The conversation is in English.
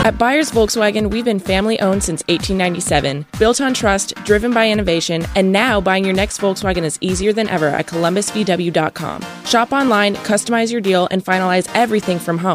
At Byers Volkswagen, we've been family-owned since 1897, built on trust, driven by innovation, and now buying your next Volkswagen is easier than ever at columbusvw.com. Shop online, customize your deal, and finalize everything from home.